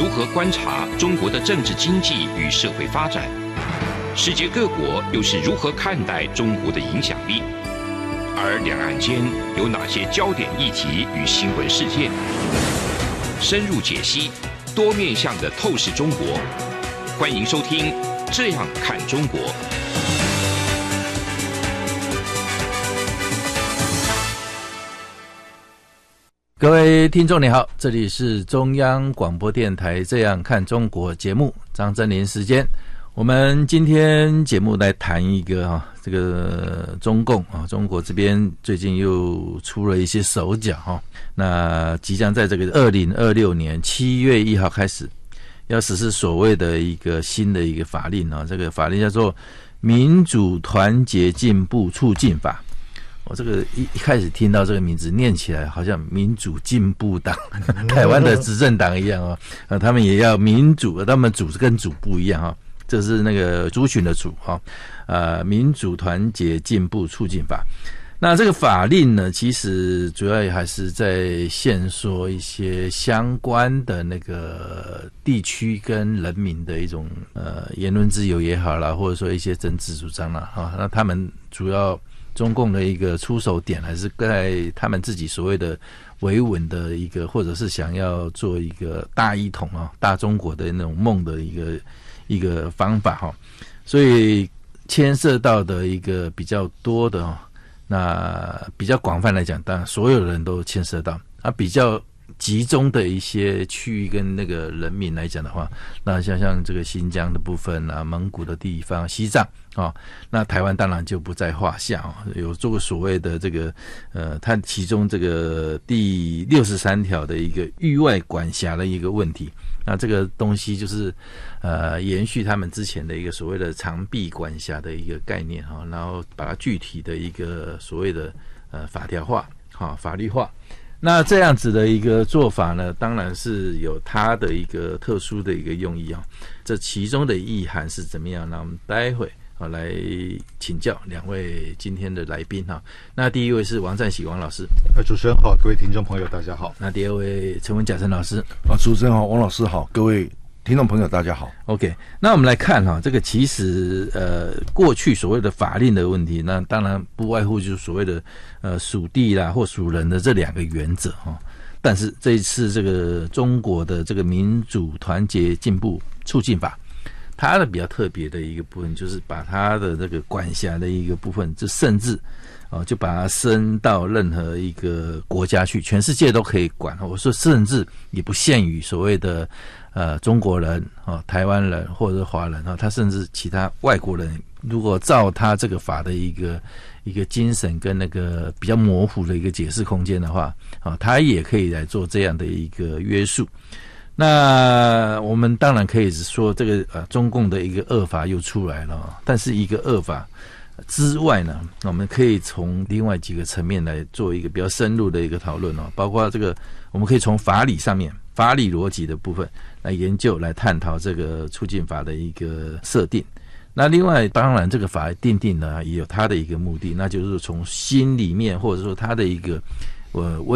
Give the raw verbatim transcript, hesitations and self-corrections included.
如何观察中国的政治经济与社会发展？世界各国又是如何看待中国的影响力？而两岸间有哪些焦点议题与新闻事件？深入解析，多面向的透视中国。欢迎收听《这样看中国》。 各位听众你好，这里是中央广播电台《这样看中国》节目，张真麟时间。我们今天节目来谈一个啊，这个中共啊，中国这边最近又出了一些手脚哈。那即将在这个二零二六年七月一号开始，要实施所谓的一个新的一个法令啊，这个法令叫做《民主团结进步促进法》。我这个一一开始听到这个名字念起来好像民主进步党台湾的执政党一样啊，呃，他们也要民主，他们主跟主不一样啊。这是那个族群的主哈，呃，民主团结进步促进法。那这个法令呢，其实主要还是在限缩一些相关的那个地区跟人民的一种呃言论自由也好啦，或者说一些政治主张啦哈。那他们主要中共的一个出手点还是在他们自己所谓的维稳的一个，或者是想要做一个大一统啊、大中国的那种梦的一个。一个方法哈，所以牵涉到的一个比较多的哈，那比较广泛来讲，当然所有人都牵涉到啊，比较集中的一些区域跟那个人民来讲的话，那像像这个新疆的部分啊，蒙古的地方，西藏啊，那台湾当然就不在话下啊，有做过所谓的这个呃，它其中这个第六十三条的一个域外管辖的一个问题。那这个东西就是呃延续他们之前的一个所谓的长臂管辖的一个概念哈，然后把它具体的一个所谓的呃法条化哈法律化。那这样子的一个做法呢，当然是有它的一个特殊的一个用意啊。这其中的意涵是怎么样？那我们待会啊来请教两位今天的来宾哈。那第一位是王占喜王老师， 呃，主持人好，各位听众朋友大家好。 那第二位陈文甲陈老师， 啊，主持人好，王老师好，各位听众朋友大家好。 OK， 那我们来看哈，这个其实呃过去所谓的法令的问题，那当然不外乎就是所谓的呃属地啦或属人的这两个原则哈。但是这一次这个中国的这个民主团结进步促进法，它的比较特别的一个部分就是把它的这个管辖的一个部分，就甚至哦就把它伸到任何一个国家去，全世界都可以管。我说甚至也不限于所谓的呃中国人哦、台湾人或者是华人啊，他甚至其他外国人，如果照他这个法的一个一个精神跟那个比较模糊的一个解释空间的话啊，他也可以来做这样的一个约束。那我们当然可以说这个呃中共的一个恶法又出来了，但是一个恶法之外呢，我们可以从另外几个层面来做一个比较深入的一个讨论哦，包括这个我们可以从法理上面、法理逻辑的部分来研究、来探讨这个促进法的一个设定。那另外，当然这个法定定呢也有它的一个目的，那就是从心里面或者说它的一个呃